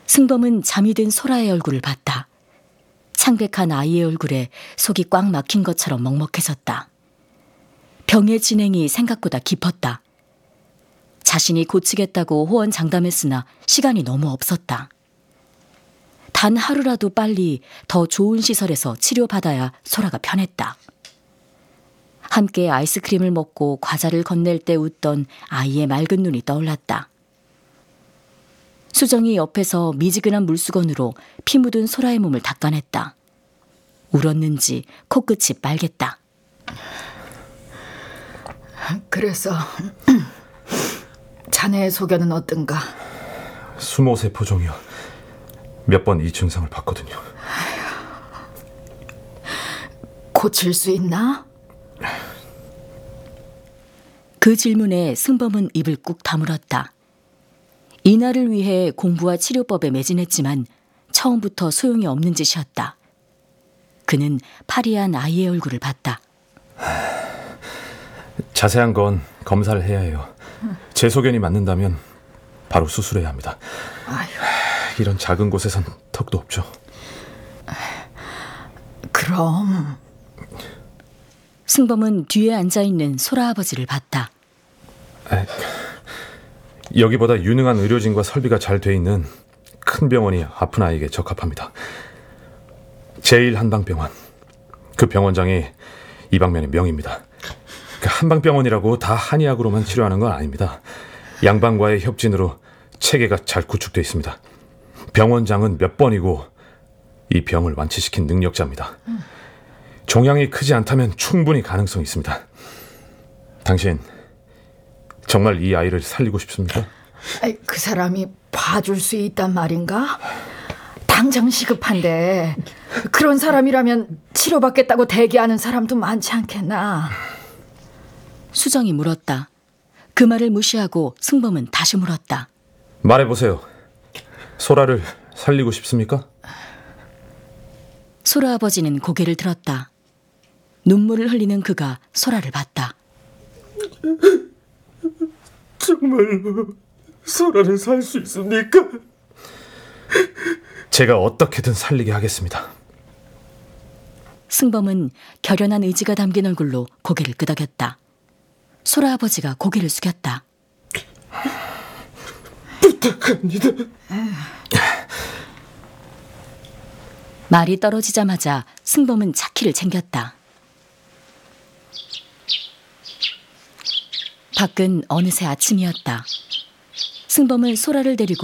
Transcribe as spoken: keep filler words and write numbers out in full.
승범은 잠이 든 소라의 얼굴을 봤다. 창백한 아이의 얼굴에 속이 꽉 막힌 것처럼 먹먹해졌다. 병의 진행이 생각보다 깊었다. 자신이 고치겠다고 호언장담했으나 시간이 너무 없었다. 단 하루라도 빨리 더 좋은 시설에서 치료받아야 소라가 편했다. 함께 아이스크림을 먹고 과자를 건넬 때 웃던 아이의 맑은 눈이 떠올랐다. 수정이 옆에서 미지근한 물수건으로 피 묻은 소라의 몸을 닦아냈다. 울었는지 코끝이 빨갰다. 그래서 자네의 소견은 어떤가? 수모세포종이요. 몇 번 이 증상을 봤거든요. 고칠 수 있나? 그 질문에 승범은 입을 꾹 다물었다. 이날을 위해 공부와 치료법에 매진했지만 처음부터 소용이 없는 짓이었다. 그는 파리한 아이의 얼굴을 봤다. 자세한 건 검사를 해야 해요. 제 소견이 맞는다면 바로 수술해야 합니다. 아휴. 이런 작은 곳에선 턱도 없죠. 그럼... 승범은 뒤에 앉아있는 소라 아버지를 봤다. 에, 여기보다 유능한 의료진과 설비가 잘 돼 있는 큰 병원이 아픈 아이에게 적합합니다. 제일 한방병원. 그 병원장이 이 방면의 명입니다. 그 한방병원이라고 다 한의학으로만 치료하는 건 아닙니다. 양방과의 협진으로 체계가 잘 구축돼 있습니다. 병원장은 몇 번이고 이 병을 완치시킨 능력자입니다. 음. 종양이 크지 않다면 충분히 가능성이 있습니다. 당신 정말 이 아이를 살리고 싶습니까? 아이, 그 사람이 봐줄 수 있단 말인가? 당장 시급한데 그런 사람이라면 치료받겠다고 대기하는 사람도 많지 않겠나? 수정이 물었다. 그 말을 무시하고 승범은 다시 물었다. 말해보세요. 소라를 살리고 싶습니까? 소라 아버지는 고개를 들었다. 눈물을 흘리는 그가 소라를 봤다. 정말로 소라를 살 수 있습니까? 제가 어떻게든 살리게 하겠습니다. 승범은 결연한 의지가 담긴 얼굴로 고개를 끄덕였다. 소라 아버지가 고개를 숙였다. 부탁합니다. 말이 떨어지자마자 승범은 차키를 챙겼다. 밖은 어느새 아침이었다. 승범은 소라를 데리고